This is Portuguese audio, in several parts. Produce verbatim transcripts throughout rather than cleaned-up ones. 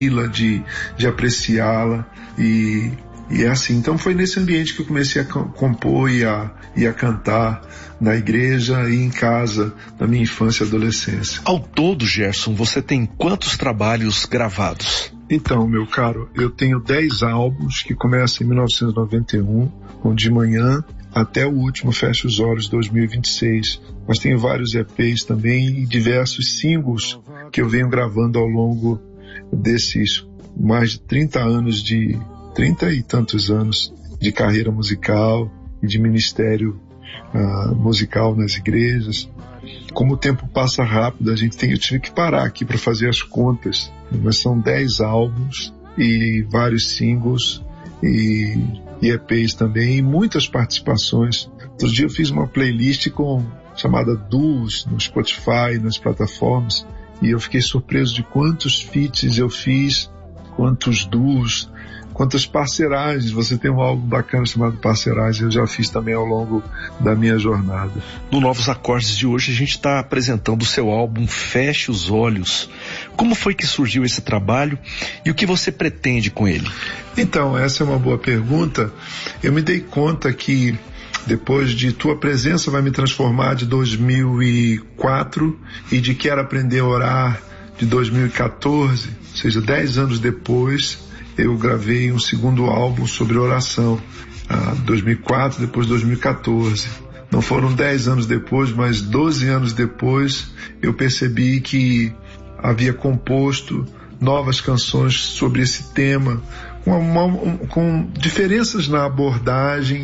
de, de apreciá-la e, e é assim. Então foi nesse ambiente que eu comecei a compor e a, e a cantar na igreja e em casa, na minha infância e adolescência. Ao todo, Gerson, você tem quantos trabalhos gravados? Então, meu caro, eu tenho dez álbuns que começam em mil novecentos e noventa e um, com De Manhã, até o último Feche os Olhos, dois mil e vinte e seis. Mas tenho vários E Pês também e diversos singles que eu venho gravando ao longo desses mais de trinta anos de, trinta e tantos anos de carreira musical e de ministério uh, musical nas igrejas. Como o tempo passa rápido, a gente tem, eu tive que parar aqui para fazer as contas, mas são dez álbuns e vários singles e, e E Pês também, e muitas participações. Outro dia eu fiz uma playlist com, chamada Duos no Spotify, nas plataformas, e eu fiquei surpreso de quantos feats eu fiz, quantos duos, quantas parceiragens. Você tem um álbum bacana chamado Parceiragens, eu já fiz também ao longo da minha jornada. No Novos Acordes de hoje a gente está apresentando o seu álbum Feche os Olhos. Como foi que surgiu esse trabalho e o que você pretende com ele? Então, essa é uma boa pergunta. Eu me dei conta que depois de Tua Presença Vai Me Transformar, de dois mil e quatro, e de Quero Aprender a Orar, de dois mil e quatorze, ou seja, dez anos depois, eu gravei um segundo álbum sobre oração, ah, dois mil e quatro, depois dois mil e quatorze. Não foram dez anos depois, mas doze anos depois, eu percebi que havia composto novas canções sobre esse tema, com, uma, um, com diferenças na abordagem,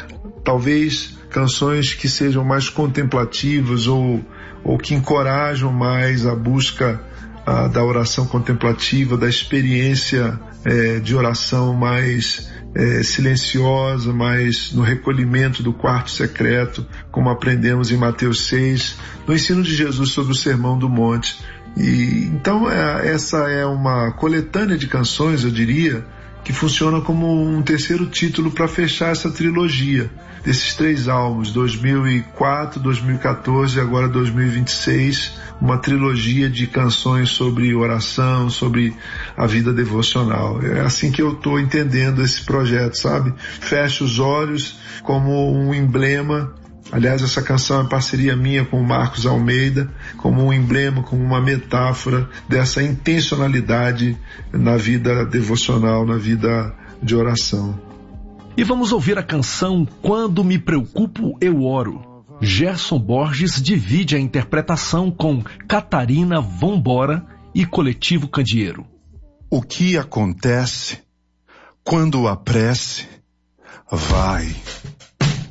talvez canções que sejam mais contemplativas ou, ou que encorajam mais a busca a, da oração contemplativa, da experiência é, de oração mais é, silenciosa, mais no recolhimento do quarto secreto, como aprendemos em Mateus seis, no ensino de Jesus sobre o Sermão do Monte. E, então é, essa é uma coletânea de canções, eu diria, que funciona como um terceiro título para fechar essa trilogia desses três álbuns, dois mil e quatro, dois mil e quatorze e agora dois mil e vinte e seis, uma trilogia de canções sobre oração, sobre a vida devocional. É assim que eu estou entendendo esse projeto, sabe? Feche os olhos como um emblema. Aliás, essa canção é parceria minha com o Marcos Almeida, como um emblema, como uma metáfora dessa intencionalidade na vida devocional, na vida de oração. E vamos ouvir a canção Quando Me Preocupo, Eu Oro. Gerson Borges divide a interpretação com Catarina Vambora e Coletivo Candeeiro. O que acontece quando a prece vai